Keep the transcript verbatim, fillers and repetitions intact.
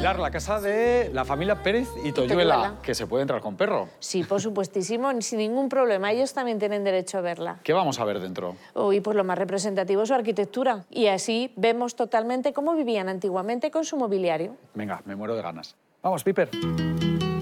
visitar la casa de la familia Pérez y Toyuela, Toyuela. que se puede entrar con perro. Sí, por supuestísimo, sin ningún problema. Ellos también tienen derecho a verla. ¿Qué vamos a ver dentro? Oh, y por lo más representativo su arquitectura. Y así vemos totalmente cómo vivían antiguamente con su mobiliario. Venga, me muero de ganas. Vamos, Piper.